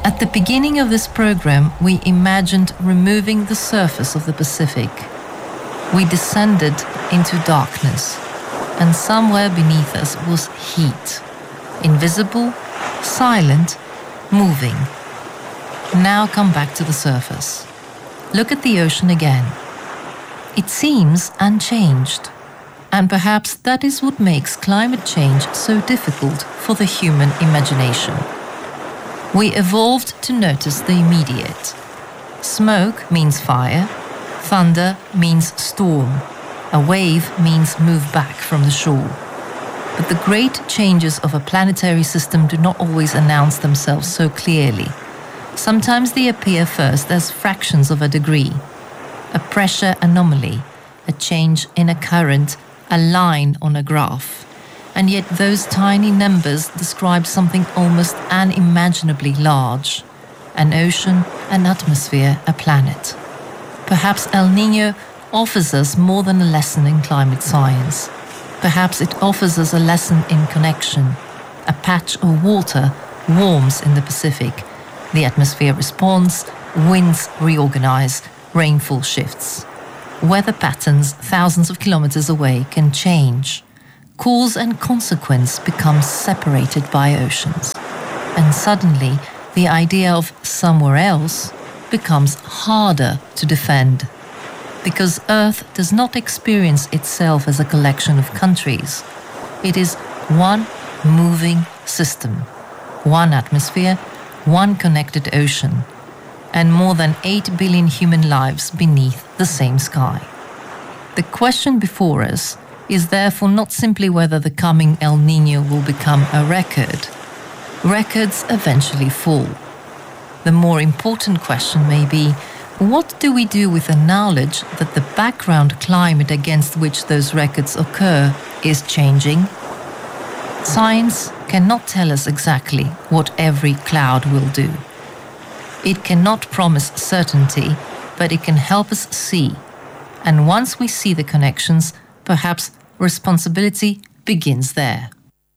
At the beginning of this program, we imagined removing the surface of the Pacific. We descended into darkness, and somewhere beneath us was heat, invisible, silent, moving. Now come back to the surface. Look at the ocean again. It seems unchanged, and perhaps that is what makes climate change so difficult for the human imagination. We evolved to notice the immediate. Smoke means fire, thunder means storm, a wave means move back from the shore. But the great changes of a planetary system do not always announce themselves so clearly. Sometimes they appear first as fractions of a degree, a pressure anomaly, a change in a current, a line on a graph. And yet those tiny numbers describe something almost unimaginably large. An ocean, an atmosphere, a planet. Perhaps El Niño offers us more than a lesson in climate science. Perhaps it offers us a lesson in connection. A patch of water warms in the Pacific. The atmosphere responds, winds reorganize, rainfall shifts. Weather patterns thousands of kilometers away can change. Cause and consequence become separated by oceans. And suddenly, the idea of somewhere else becomes harder to defend. Because Earth does not experience itself as a collection of countries. It is one moving system, one atmosphere, one connected ocean, and more than 8 billion human lives beneath the same sky. The question before us is therefore not simply whether the coming El Niño will become a record. Records eventually fall. The more important question may be, what do we do with the knowledge that the background climate against which those records occur is changing? Science cannot tell us exactly what every cloud will do. It cannot promise certainty, but it can help us see. And once we see the connections, perhaps responsibility begins there.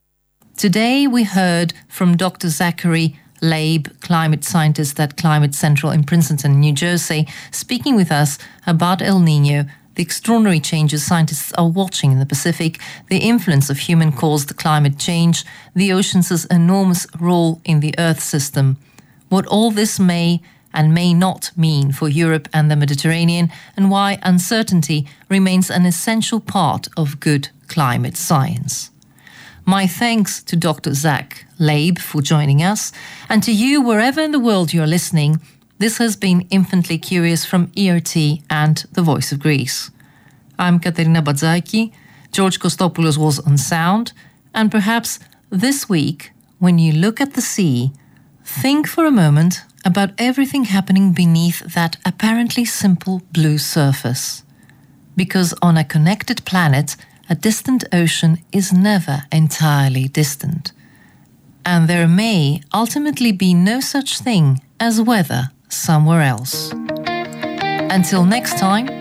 Today we heard from Dr. Zachary Leib, climate scientist at Climate Central in Princeton, New Jersey, speaking with us about El Niño, the extraordinary changes scientists are watching in the Pacific, the influence of human-caused climate change, the oceans' enormous role in the Earth system, what all this may and may not mean for Europe and the Mediterranean, and why uncertainty remains an essential part of good climate science. My thanks to Dr. Zach Leib for joining us, and to you wherever in the world you're listening. This has been Infinitely Curious from ERT and The Voice of Greece. I'm Katerina Badzaki, George Kostopoulos was on sound, and perhaps this week, when you look at the sea, think for a moment about everything happening beneath that apparently simple blue surface. Because on a connected planet, a distant ocean is never entirely distant. And there may ultimately be no such thing as weather somewhere else. Until next time,